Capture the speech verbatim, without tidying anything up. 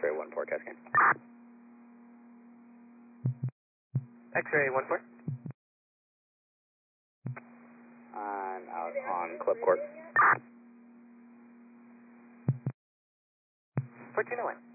X-ray one four Cascade. X-ray one four. I'm out on Club Court. fourteen oh one.